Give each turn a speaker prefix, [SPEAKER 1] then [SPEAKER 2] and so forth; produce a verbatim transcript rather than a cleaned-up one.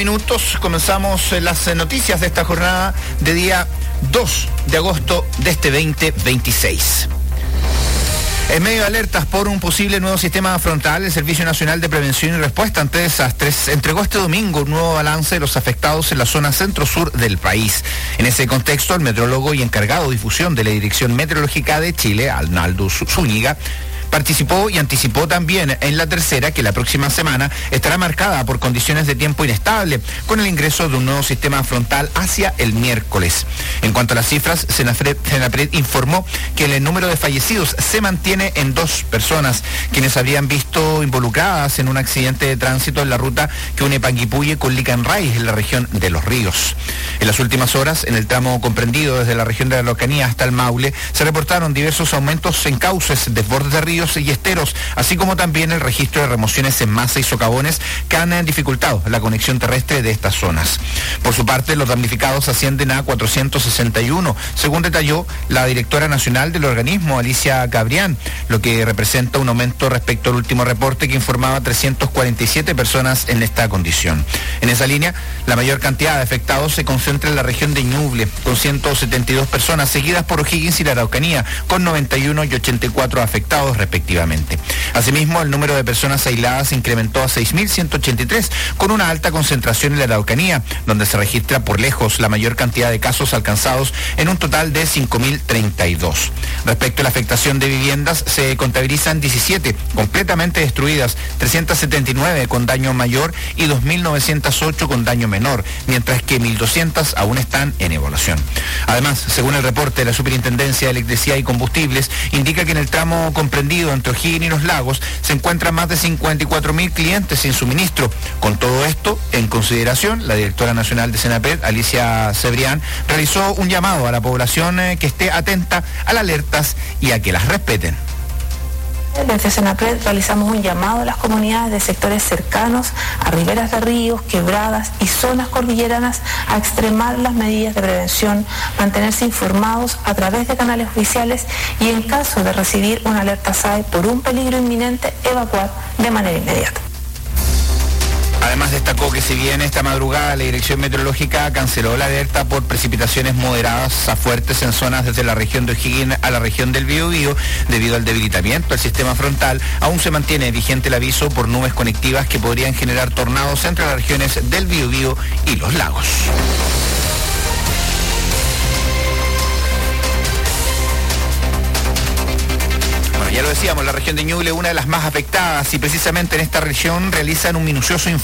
[SPEAKER 1] Minutos, comenzamos las noticias de esta jornada de día dos de agosto de este veinte veintiséis. En medio de alertas por un posible nuevo sistema frontal, el Servicio Nacional de Prevención y Respuesta ante Desastres entregó este domingo un nuevo balance de los afectados en la zona centro-sur del país. En ese contexto, el meteorólogo y encargado de difusión de la Dirección Meteorológica de Chile, Arnaldo Zúñiga, participó y anticipó también en la tercera que la próxima semana estará marcada por condiciones de tiempo inestable, con el ingreso de un nuevo sistema frontal hacia el miércoles. En cuanto a las cifras, Senapred, Senapred informó que el número de fallecidos se mantiene en dos personas, quienes habrían visto involucradas en un accidente de tránsito en la ruta que une Panguipulli con Licanray, en la región de Los Ríos. En las últimas horas, en el tramo comprendido desde la región de la Araucanía hasta el Maule, se reportaron diversos aumentos en cauces, desbordes de ríos y esteros, así como también el registro de remociones en masa y socavones que han dificultado la conexión terrestre de estas zonas. Por su parte, los damnificados ascienden a cuatrocientos sesenta y uno, según detalló la directora nacional del organismo, Alicia Gabrián, lo que representa un aumento respecto al último reporte que informaba trescientas cuarenta y siete personas en esta condición. En esa línea, la mayor cantidad de afectados se concentra en la región de Ñuble, con ciento setenta y dos personas, seguidas por O'Higgins y la Araucanía, con noventa y uno y ochenta y cuatro afectados respectivamente. Respectivamente. Asimismo, el número de personas aisladas se incrementó a seis mil ciento ochenta y tres, con una alta concentración en la Araucanía, donde se registra por lejos la mayor cantidad de casos alcanzados en un total de cinco mil treinta y dos. Respecto a la afectación de viviendas, se contabilizan diecisiete completamente destruidas, trescientas setenta y nueve con daño mayor y dos mil novecientas ocho con daño menor, mientras que mil doscientas aún están en evaluación. Además, según el reporte de la Superintendencia de Electricidad y Combustibles, indica que en el tramo comprendido entre O'Higgins y Los Lagos se encuentran más de cincuenta y cuatro mil clientes sin suministro. Con todo esto en consideración, la directora nacional de Senapred, Alicia Cebrián, realizó un llamado a la población eh, que esté atenta a las alertas y a que las respeten.
[SPEAKER 2] Desde Senapred realizamos un llamado a las comunidades de sectores cercanos a riberas de ríos, quebradas y zonas cordilleranas a extremar las medidas de prevención, mantenerse informados a través de canales oficiales y en caso de recibir una alerta S A E por un peligro inminente, evacuar de manera inmediata.
[SPEAKER 1] Además, destacó que si bien esta madrugada la Dirección Meteorológica canceló la alerta por precipitaciones moderadas a fuertes en zonas desde la región de O'Higgins a la región del Biobío, debido al debilitamiento del sistema frontal, aún se mantiene vigente el aviso por nubes conectivas que podrían generar tornados entre las regiones del Biobío y Los Lagos. Ya lo decíamos, la región de Ñuble, una de las más afectadas, y precisamente en esta región realizan un minucioso informe